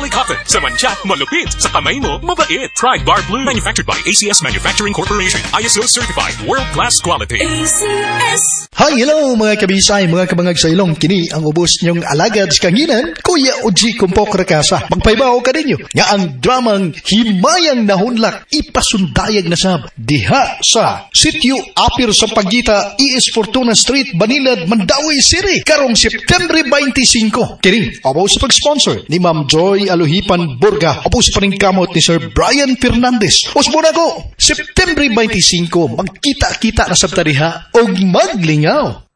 cotton. Sa mantsa, malupit. Sa kamay mo, mabait. Try Bar Blue. Manufactured by ACS Manufacturing Corporation. ISO certified. World-class quality. ACS. Hi, hello mga kabisay, mga kabangag sa ilong. Kini ang ubos niyong alagad sa kanginan, Kuya Oji Kumpok Rakasa. Magpaibaw ka ninyo nga ang dramang Himayang Nahunlak ipasundayag na sab diha sa Sitio Apir sa Pagita, ES Fortuna Street, Banilad, Mandawi City, karong September 25. Kini, abaw sa pag-sponsor ni Ma'am Joy Aluhipan Burga, abaw sa paningkamot ni Sir Brian Fernandez. Usmuna ko, September 25, magkita-kita na sa tariha o maglingaw.